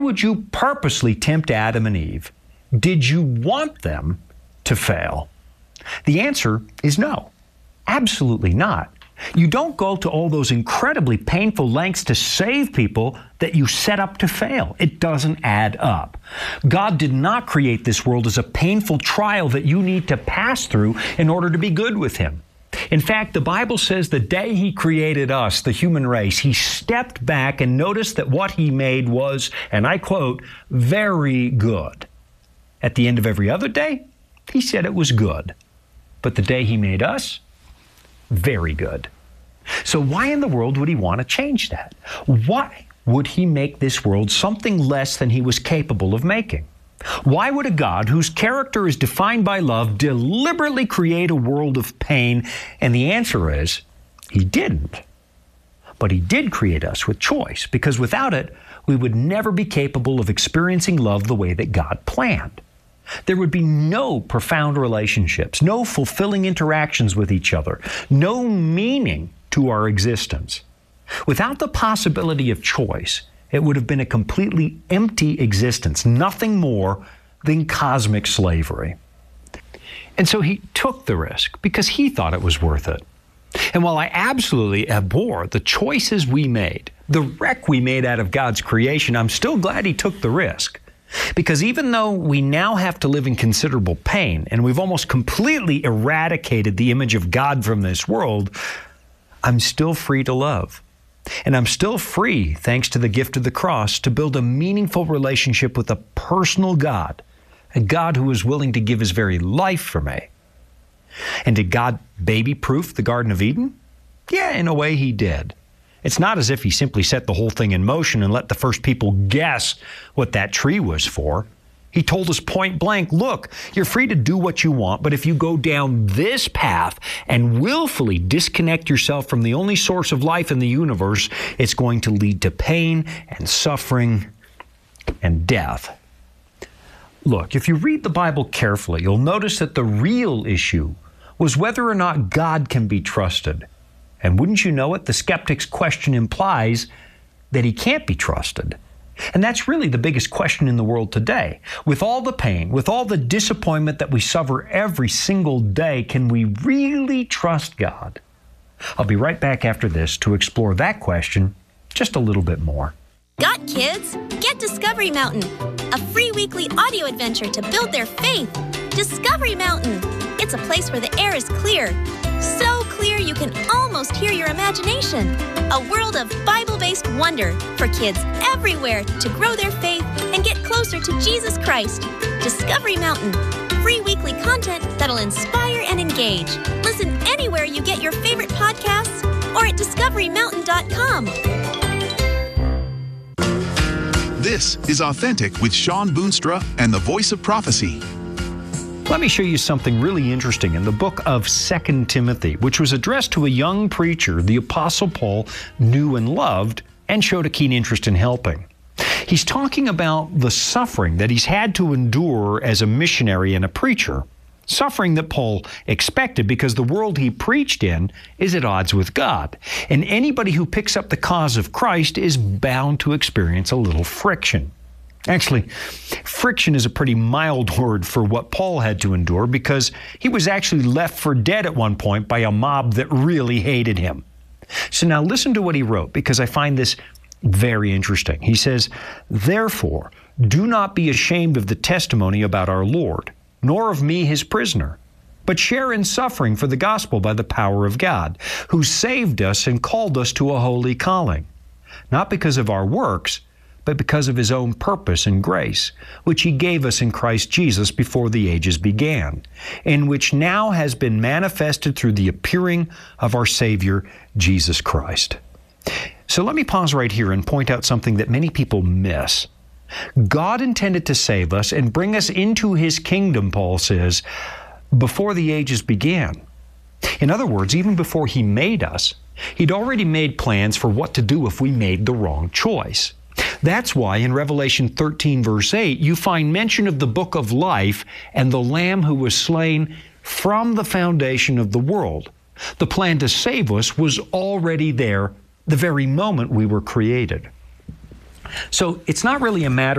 would you purposely tempt Adam and Eve? Did you want them to fail? The answer is no, absolutely not. You don't go to all those incredibly painful lengths to save people that you set up to fail. It doesn't add up. God did not create this world as a painful trial that you need to pass through in order to be good with Him. In fact, the Bible says the day He created us, the human race, He stepped back and noticed that what He made was, and I quote, very good. At the end of every other day, He said it was good. But the day He made us, very good. So why in the world would He want to change that? Why would He make this world something less than He was capable of making? Why would a God whose character is defined by love deliberately create a world of pain? And the answer is, He didn't. But He did create us with choice, because without it, we would never be capable of experiencing love the way that God planned. There would be no profound relationships, no fulfilling interactions with each other, no meaning to our existence. Without the possibility of choice, it would have been a completely empty existence, nothing more than cosmic slavery. And so He took the risk because He thought it was worth it. And while I absolutely abhor the choices we made, the wreck we made out of God's creation, I'm still glad He took the risk. Because even though we now have to live in considerable pain and we've almost completely eradicated the image of God from this world, I'm still free to love. And I'm still free, thanks to the gift of the cross, to build a meaningful relationship with a personal God, a God who is willing to give His very life for me. And did God baby-proof the Garden of Eden? Yeah, in a way He did. It's not as if He simply set the whole thing in motion and let the first people guess what that tree was for. He told us point blank, look, you're free to do what you want, but if you go down this path and willfully disconnect yourself from the only source of life in the universe, it's going to lead to pain and suffering and death. Look, if you read the Bible carefully, you'll notice that the real issue was whether or not God can be trusted. And wouldn't you know it, the skeptic's question implies that He can't be trusted. And that's really the biggest question in the world today. With all the pain, with all the disappointment that we suffer every single day, can we really trust God? I'll be right back after this to explore that question just a little bit more. Got kids? Get Discovery Mountain, a free weekly audio adventure to build their faith. Discovery Mountain. It's a place where the air is clear. So clear you can almost hear your imagination. A world of Bible-based wonder for kids everywhere to grow their faith and get closer to Jesus Christ. Discovery Mountain. Free weekly content that'll inspire and engage. Listen anywhere you get your favorite podcasts or at discoverymountain.com. This is Authentic with Sean Boonstra and the Voice of Prophecy. Let me show you something really interesting in the book of 2 Timothy, which was addressed to a young preacher the Apostle Paul knew and loved and showed a keen interest in helping. He's talking about the suffering that he's had to endure as a missionary and a preacher, suffering that Paul expected because the world he preached in is at odds with God. And anybody who picks up the cause of Christ is bound to experience a little friction. Actually, friction is a pretty mild word for what Paul had to endure because he was actually left for dead at one point by a mob that really hated him. So now listen to what he wrote because I find this very interesting. He says, "Therefore, do not be ashamed of the testimony about our Lord, nor of me his prisoner, but share in suffering for the gospel by the power of God, who saved us and called us to a holy calling, not because of our works, but because of His own purpose and grace, which He gave us in Christ Jesus before the ages began, and which now has been manifested through the appearing of our Savior, Jesus Christ." So let me pause right here and point out something that many people miss. God intended to save us and bring us into His kingdom, Paul says, before the ages began. In other words, even before He made us, He'd already made plans for what to do if we made the wrong choice. That's why in Revelation 13, verse 8, you find mention of the book of life and the Lamb who was slain from the foundation of the world. The plan to save us was already there the very moment we were created. So it's not really a matter